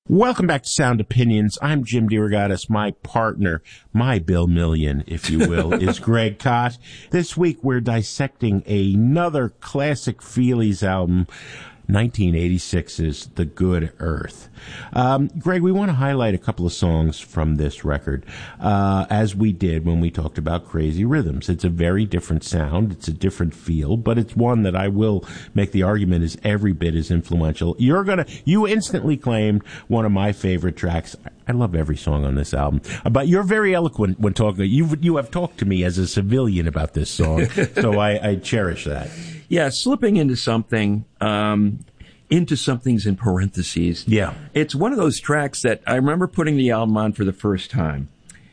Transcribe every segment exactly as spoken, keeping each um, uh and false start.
Welcome back to Sound Opinions. I'm Jim DeRogatis. My partner, my Bill Million, if you will, is Greg Kot. This week we're dissecting another classic Feelies album, nineteen eighty-six's The Good Earth. Um, Greg, we want to highlight a couple of songs from this record, uh, as we did when we talked about Crazy Rhythms. It's a very different sound. It's a different feel, but it's one that I will make the argument is every bit as influential. You're gonna, you instantly claimed one of my favorite tracks. I love every song on this album, but you're very eloquent when talking. You you have talked to me as a civilian about this song, so I, I cherish that. Yeah, slipping into something, um, into something's in parentheses. Yeah. It's one of those tracks that I remember putting the album on for the first time.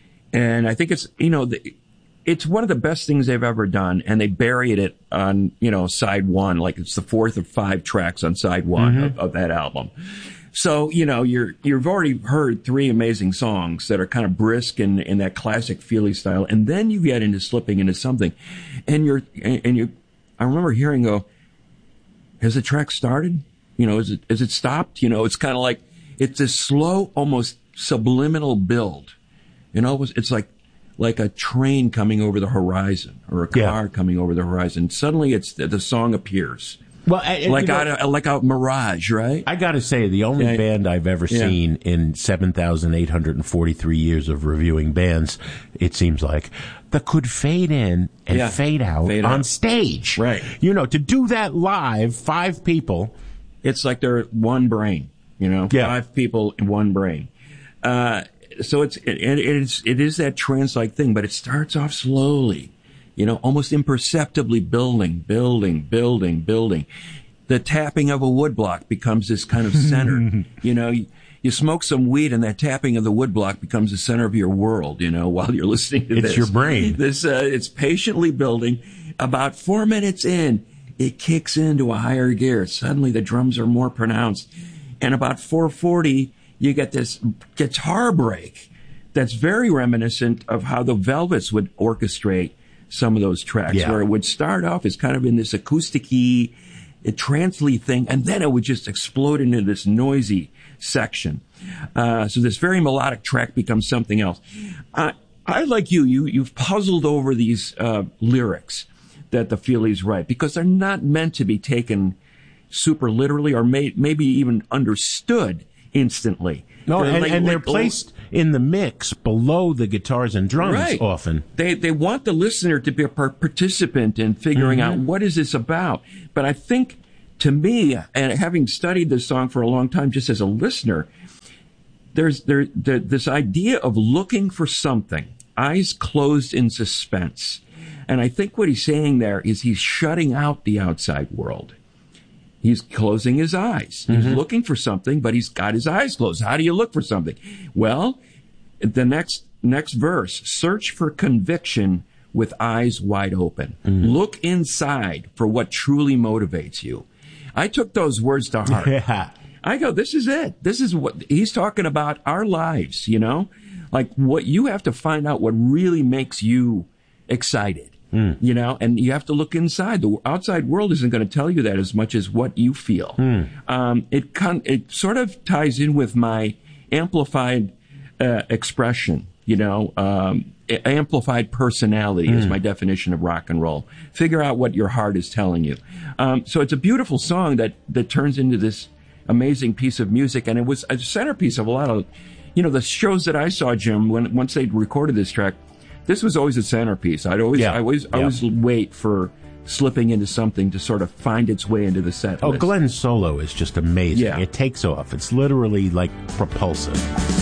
And I think it's, you know, the, it's one of the best things they've ever done. And they buried it on, you know, side one, like it's the fourth of five tracks on side one mm-hmm. of, of that album. So, you know, you're, you've already heard three amazing songs that are kind of brisk in, in that classic Feely style. And then you get into slipping into something. And you're, and, and you, I remember hearing, go, has the track started? You know, is it, is it stopped? You know, it's kind of like, it's this slow, almost subliminal build. You know, it's like, like a train coming over the horizon or a car yeah. coming over the horizon. Suddenly it's, the, the song appears. Well, I, like you know, out of, like a mirage, right? I got to say, the only yeah. band I've ever yeah. seen in seven thousand eight hundred forty-three years of reviewing bands, it seems like, that could fade in and yeah. fade out fade on out. stage. Right. You know, to do that live, five people. It's like they're one brain, you know, yeah. five people in one brain. Uh, so it's, it, it is, it is that trance-like thing, but it starts off slowly. You know, almost imperceptibly building, building, building, building. The tapping of a woodblock becomes this kind of center. You know, you, you smoke some weed and that tapping of the woodblock becomes the center of your world, you know, while you're listening to it's this. It's your brain. This, uh, it's patiently building. About four minutes in, it kicks into a higher gear. Suddenly the drums are more pronounced. And about four forty, you get this guitar break that's very reminiscent of how the Velvets would orchestrate some of those tracks, yeah. where it would start off as kind of in this acoustic-y, trance-y thing, and then it would just explode into this noisy section. Uh, so this very melodic track becomes something else. Uh, I, like you, you, you've puzzled over these uh, lyrics that the Feelies write, because they're not meant to be taken super literally or may, maybe even understood instantly. No, they're and, like, and they're like, placed in the mix below the guitars and drums right. often. They they want the listener to be a participant in figuring mm-hmm. out what is this about. But I think, to me, and having studied this song for a long time just as a listener, there's there, there this idea of looking for something, eyes closed in suspense. And I think what he's saying there is he's shutting out the outside world. He's closing his eyes. He's mm-hmm. looking for something, but he's got his eyes closed. How do you look for something? Well, the next next verse, search for conviction with eyes wide open. Mm-hmm. Look inside for what truly motivates you. I took those words to heart. Yeah. I go, this is it. This is what he's talking about, our lives, you know? Like, what you have to find out what really makes you excited. Mm. You know, and you have to look inside. The outside world isn't going to tell you that as much as what you feel. Mm. Um, it con- it sort of ties in with my amplified uh, expression, you know, um, amplified personality mm. is my definition of rock and roll. Figure out what your heart is telling you. Um, so it's a beautiful song that, that turns into this amazing piece of music. And it was a centerpiece of a lot of, you know, the shows that I saw, Jim, when once they'd recorded this track. This was always a centerpiece. I'd always, yeah. I always, I always yeah. wait for slipping into something to sort of find its way into the set Oh, list. Glenn's solo is just amazing. Yeah. It takes off. It's literally like propulsive.